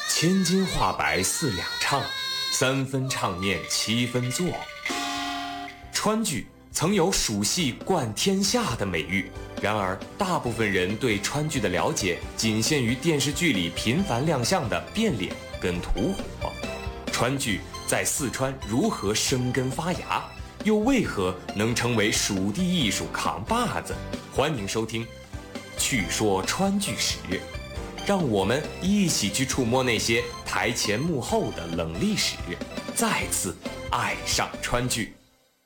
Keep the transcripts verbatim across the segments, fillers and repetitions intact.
千金画白四两唱，三分唱念七分作。川剧曾有蜀戏冠天下的美誉，然而大部分人对川剧的了解仅限于电视剧里频繁亮相的变脸跟吐火。川剧在四川如何生根发芽，又为何能成为蜀地艺术扛把子？欢迎收听趣说川剧史，让我们一起去触摸那些台前幕后的冷历史，再次爱上川剧。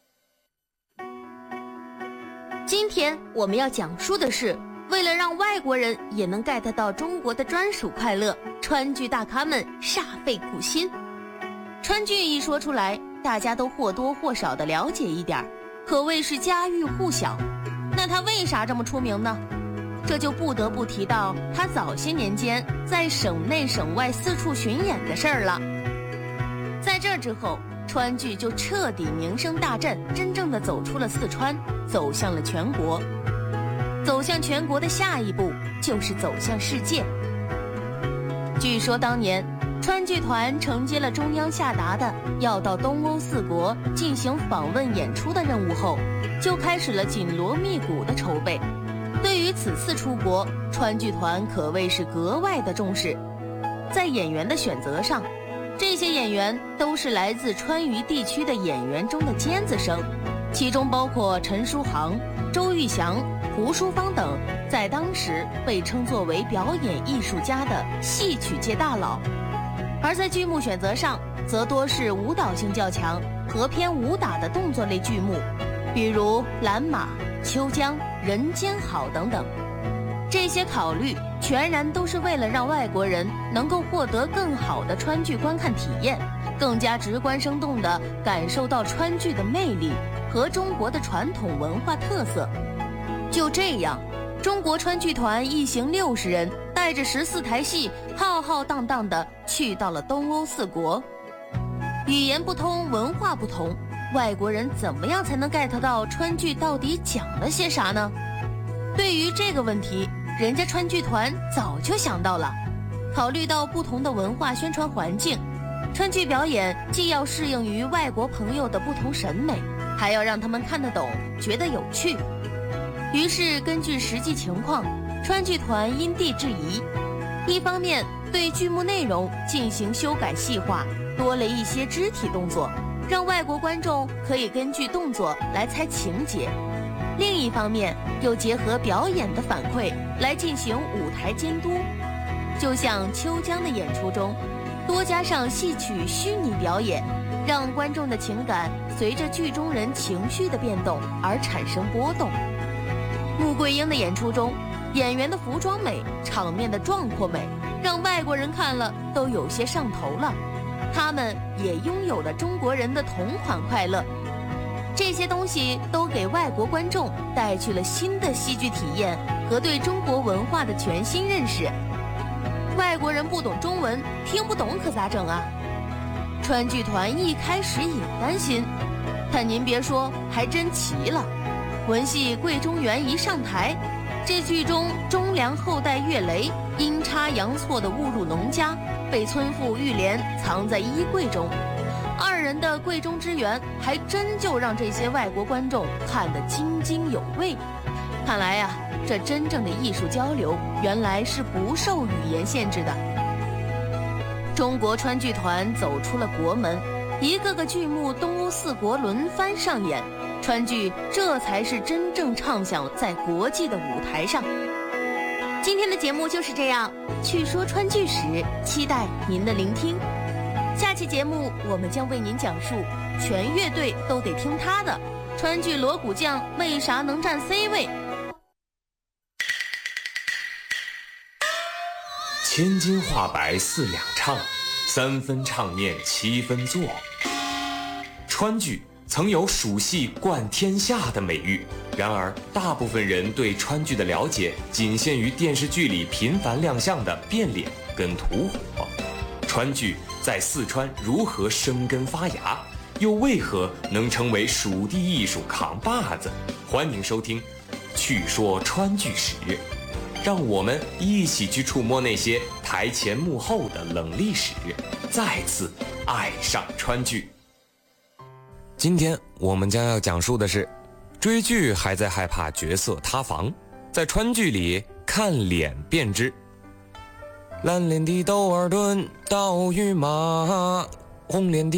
今天我们要讲述的是，为了让外国人也能 get 到中国的专属快乐，川剧大咖们煞费苦心。川剧一说出来，大家都或多或少的了解一点，可谓是家喻户晓。那它为啥这么出名呢？这就不得不提到他早些年间在省内省外四处巡演的事儿了。在这之后，川剧就彻底名声大振，真正的走出了四川，走向了全国。走向全国的下一步就是走向世界。据说当年川剧团承接了中央下达的要到东欧四国进行访问演出的任务后，就开始了紧锣密鼓的筹备。对于此次出国，川剧团可谓是格外的重视。在演员的选择上，这些演员都是来自川渝地区的演员中的尖子生，其中包括陈书航、周玉祥、胡淑芳等在当时被称作为表演艺术家的戏曲界大佬。而在剧目选择上，则多是舞蹈性较强和偏武打的动作类剧目，比如蓝马、秋江、人间好等等。这些考虑全然都是为了让外国人能够获得更好的川剧观看体验，更加直观生动地感受到川剧的魅力和中国的传统文化特色。就这样，中国川剧团一行六十人带着十四台戏浩浩荡荡地去到了东欧四国。语言不通，文化不同，外国人怎么样才能 get 到川剧到底讲了些啥呢？对于这个问题，人家川剧团早就想到了。考虑到不同的文化宣传环境，川剧表演既要适应于外国朋友的不同审美，还要让他们看得懂，觉得有趣。于是根据实际情况，川剧团因地制宜，一方面对剧目内容进行修改细化，多了一些肢体动作，让外国观众可以根据动作来猜情节；另一方面又结合表演的反馈来进行舞台监督。就像秋江的演出中，多加上戏曲虚拟表演，让观众的情感随着剧中人情绪的变动而产生波动。穆桂英的演出中，演员的服装美、场面的壮阔美，让外国人看了都有些上头了。他们也拥有了中国人的同款快乐。这些东西都给外国观众带去了新的戏剧体验和对中国文化的全新认识。外国人不懂中文，听不懂可咋整啊？川剧团一开始也担心，但您别说，还真奇了。文戏《桂中元》一上台，这剧中忠良后代岳雷阴差阳错地误入农家，被村妇玉莲藏在衣柜中。二人的柜中之缘还真就让这些外国观众看得津津有味。看来呀、啊，这真正的艺术交流原来是不受语言限制的。中国川剧团走出了国门，一个个剧目东欧四国轮番上演，川剧这才是真正唱响在国际的舞台上。今天的节目就是这样，去说川剧史，期待您的聆听。下期节目我们将为您讲述全乐队都得听他的，川剧锣鼓匠为啥能占 C 位。 千金画白四两唱，三分唱念七分作。川剧曾有蜀戏冠天下的美誉，然而大部分人对川剧的了解仅限于电视剧里频繁亮相的变脸跟吐火。川剧在四川如何生根发芽，又为何能成为蜀地艺术扛把子？欢迎收听趣说川剧史， 让我们一起去触摸那些台前幕后的冷历史，再次爱上川剧。今天我们将要讲述的是，追剧还在害怕角色塌房，在川剧里看脸辨知。蓝脸的窦尔敦，刀与马，红脸的